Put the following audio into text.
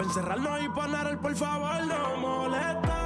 encerrarnos y poner el por favor no molesta.